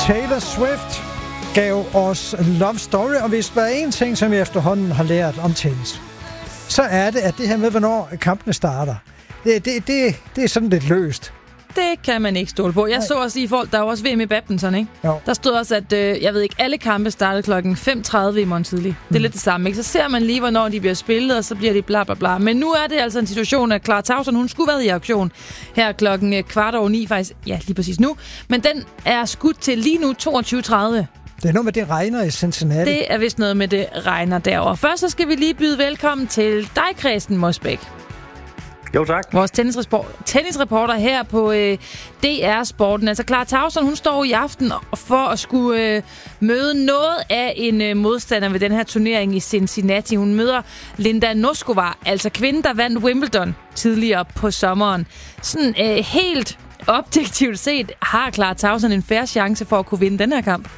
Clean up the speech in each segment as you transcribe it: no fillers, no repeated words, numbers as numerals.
Taylor Swift gav os Love Story, og hvis der er en ting, som jeg efterhånden har lært om tennis, så er det, at det her med, hvornår kampene starter, det er sådan lidt løst. Det kan man ikke stole på. Jeg så også i forhold, der var også VM i badminton, ikke? Jo. Der stod også, at jeg ved ikke, alle kampe startede klokken 5:30 i morgen tidlig. Det er lidt det samme, ikke? Så ser man lige, hvornår de bliver spillet, og så bliver de bla bla bla. Men nu er det altså en situation, at Clara Tauson, hun skulle være i auktion her klokken 8:15 faktisk. Ja, lige præcis nu. Men den er skudt til lige nu 22:30. Det er noget med, det regner i Cincinnati. Det er vist noget med, det regner derovre. Først så skal vi lige byde velkommen til dig, Christian Mosbæk. Jo, tak. Vores tennisreporter her på DR Sporten. Altså, Clara Tauson, hun står i aften for at skulle møde noget af en modstander ved den her turnering i Cincinnati. Hun møder Linda Noskova, altså kvinden, der vandt Wimbledon tidligere på sommeren. Sådan helt objektivt set har Clara Tauson en fair chance for at kunne vinde den her kamp.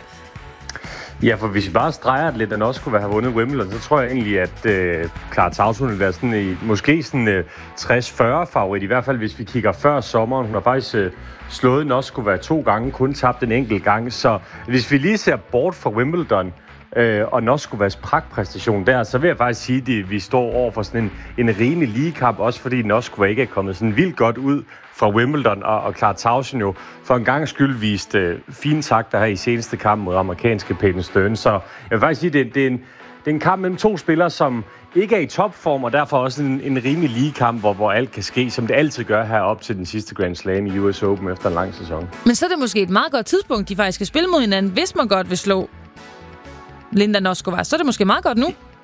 Ja, for hvis vi bare streger lidt, at også kunne have vundet Wimbledon, så tror jeg egentlig, at Clara Tauson vil være sådan måske sådan 60-40 favorit. I hvert fald, hvis vi kigger før sommeren. Hun har faktisk slået Noskova 2 gange, kun tabt en enkelt gang. Så hvis vi lige ser bort fra Wimbledon og Noskovas pragtpræstation der, så vil jeg faktisk sige, at vi står over for sådan en rimelig ligekamp, også fordi Noskova ikke er kommet sådan vildt godt ud fra Wimbledon, og Clara Tauson jo for en gang skyld viste fine takter her i seneste kamp mod amerikanske Peyton Stearns. Så jeg vil faktisk sige, det er en kamp mellem 2 spillere, som ikke er i topform, og derfor også en rimelig lige kamp, hvor alt kan ske, som det altid gør her op til den sidste Grand Slam i US Open efter en lang sæson. Men så er det måske et meget godt tidspunkt, de faktisk skal spille mod hinanden, hvis man godt vil slå Linda Noskova. Så er det måske meget godt nu.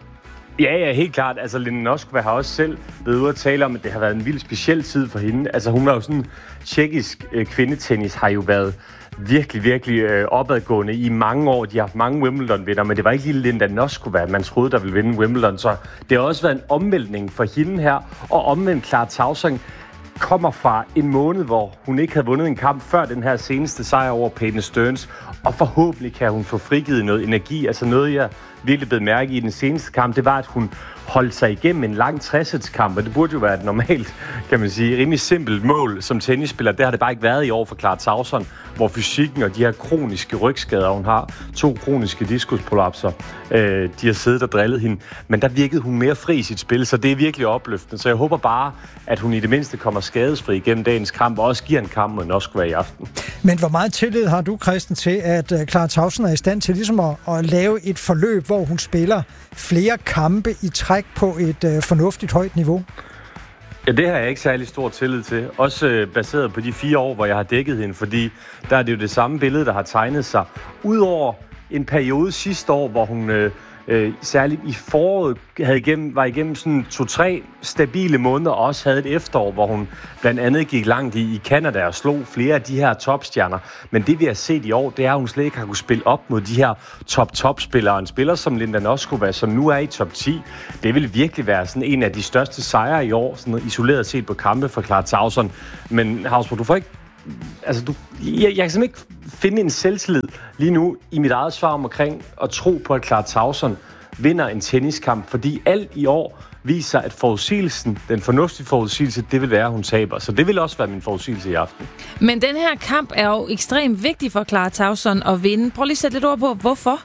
Ja, helt klart. Altså, Linda Noskova har også selv været ude at tale om, at det har været en vild speciel tid for hende. Altså, hun var jo sådan, tjekkisk kvindetennis har jo været virkelig opadgående i mange år. De har haft mange Wimbledon-vinder, men det var ikke lige Linda Noskova, man troede, der ville vinde Wimbledon. Så det har også været en omvæltning for hende her. Og omvendt Clara Tauson kommer fra en måned, hvor hun ikke havde vundet en kamp før den her seneste sejr over Peyton Stearns. Og forhåbentlig kan hun få frigivet noget energi. Altså noget, jeg virkelig blev mærke i den seneste kamp, det var, at hun holdt sig igennem en lang 60-sætskamp, og det burde jo være et normalt, kan man sige, rimelig simpelt mål som tennisspiller. Det har det bare ikke været i år for Clara Tauson, hvor fysikken og de her kroniske rygskader, hun har 2 kroniske diskusprolapser, de har siddet og drillet hende. Men der virkede hun mere fri i sit spil, så det er virkelig opløftende. Så jeg håber bare, at hun i det mindste kommer skadesfri gennem dagens kamp, og også giver en kamp mod Noskova i aften. Men hvor meget tillid har du, Christian, til, at Clara Tauson er i stand til ligesom at lave et forløb, hvor hun spiller flere kampe i træk på et fornuftigt højt niveau? Ja, det har jeg ikke særlig stor tillid til. Også baseret på de 4 år, hvor jeg har dækket hende, fordi der er det jo det samme billede, der har tegnet sig. Udover en periode sidste år, hvor hun særligt i foråret var igennem sådan 2-3 stabile måneder, og også havde et efterår, hvor hun blandt andet gik langt i Canada og slog flere af de her topstjerner. Men det vi har set i år, det er, at hun slet ikke har kunnet spille op mod de her top-spillere. En spiller som Linda Noskova, som nu er i top 10, det vil virkelig være sådan en af de største sejre i år, sådan isoleret set på kampe for Clara Tauson. Men Hausborg, du får ikke... Altså, jeg kan simpelthen ikke finde en selvtillid lige nu i mit eget svar omkring at tro på, at Clara Tauson vinder en tenniskamp, fordi alt i år viser, at forudsigelsen, den fornuftige forudsigelse, det vil være, at hun taber. Så det vil også være min forudsigelse i aften. Men den her kamp er jo ekstremt vigtig for Clara Tauson at vinde. Prøv lige at sætte lidt ord på, hvorfor?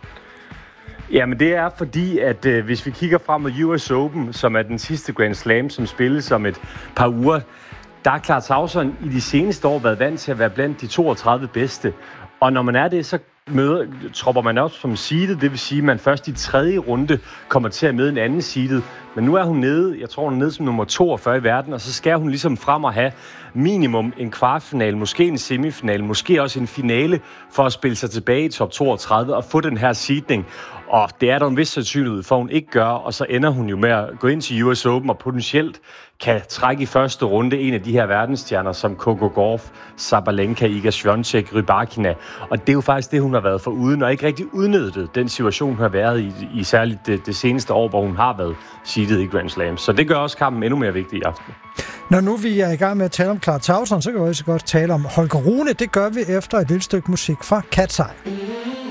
Jamen det er fordi, at hvis vi kigger frem mod US Open, som er den sidste Grand Slam, som spilles om et par uger, der har Clara Tauson i de seneste år været vant til at være blandt de 32 bedste. Og når man er det, så tropper man op som seedet, det vil sige, at man først i 3. runde kommer til at møde en anden seedet. Men nu er hun nede, jeg tror hun er nede som nummer 42 i verden, og så skal hun ligesom frem og have minimum en kvartfinale, måske en semifinale, måske også en finale, for at spille sig tilbage i top 32 og få den her seedning. Og det er der en vis sandsynlighed for, hun ikke gør, og så ender hun jo med at gå ind til US Open og potentielt kan trække i første runde en af de her verdensstjerner, som Coco Gauff, Sabalenka, Iga Swiatek, Rybakina. Og det er jo faktisk det, hun har været foruden, og ikke rigtig udnyttet den situation, hun har været i særligt det seneste år, hvor hun har været seedet i Grand Slam. Så det gør også kampen endnu mere vigtig i aften. Når nu vi er i gang med at tale om Clara Tauson, så kan vi også godt tale om Holger Rune. Det gør vi efter et lille stykke musik fra Cat's Eye.